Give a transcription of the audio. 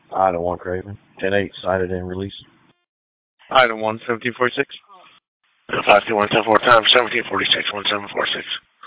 Item 1, Craven. 10-8, cited and released. Item 1, 1746. 521, 10 4 times, 1746, 1746.